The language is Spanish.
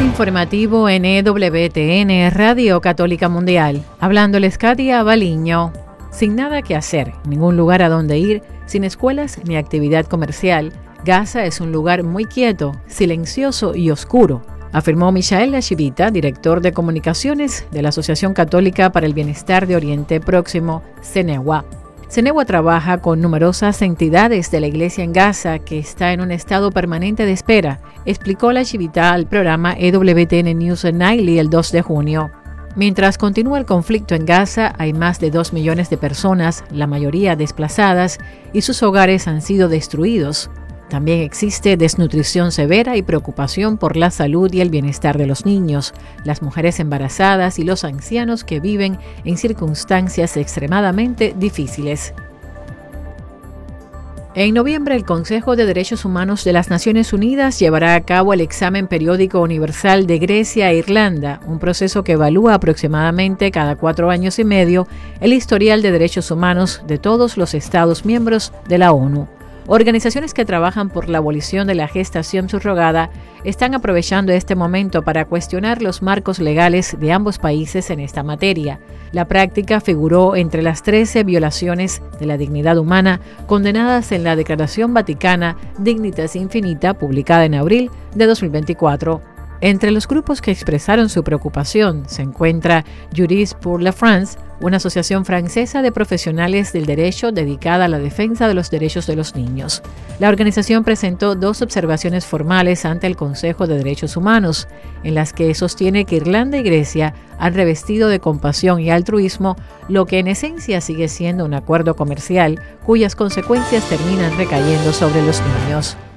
Informativo en EWTN, Radio Católica Mundial. Hablándoles Katia Baliño. Sin nada que hacer, ningún lugar a donde ir, sin escuelas ni actividad comercial, Gaza es un lugar muy quieto, silencioso y oscuro, afirmó Michael Lashivita, director de comunicaciones de la Asociación Católica para el Bienestar de Oriente Próximo, CENEWA. CENEWA trabaja con numerosas entidades de la Iglesia en Gaza que está en un estado permanente de espera, explicó Lashivita al programa EWTN News Nightly el 2 de junio. Mientras continúa el conflicto en Gaza, hay más de 2 millones de personas, la mayoría desplazadas, y sus hogares han sido destruidos. También existe desnutrición severa y preocupación por la salud y el bienestar de los niños, las mujeres embarazadas y los ancianos que viven en circunstancias extremadamente difíciles. En noviembre, el Consejo de Derechos Humanos de las Naciones Unidas llevará a cabo el examen periódico universal de Grecia e Irlanda, un proceso que evalúa aproximadamente cada 4 años y medio el historial de derechos humanos de todos los Estados miembros de la ONU. Organizaciones que trabajan por la abolición de la gestación subrogada están aprovechando este momento para cuestionar los marcos legales de ambos países en esta materia. La práctica figuró entre las 13 violaciones de la dignidad humana condenadas en la Declaración Vaticana Dignitas Infinita, publicada en abril de 2024. Entre los grupos que expresaron su preocupación se encuentra Juristes pour la France, una asociación francesa de profesionales del derecho dedicada a la defensa de los derechos de los niños. La organización presentó 2 observaciones formales ante el Consejo de Derechos Humanos, en las que sostiene que Irlanda y Grecia han revestido de compasión y altruismo lo que en esencia sigue siendo un acuerdo comercial cuyas consecuencias terminan recayendo sobre los niños.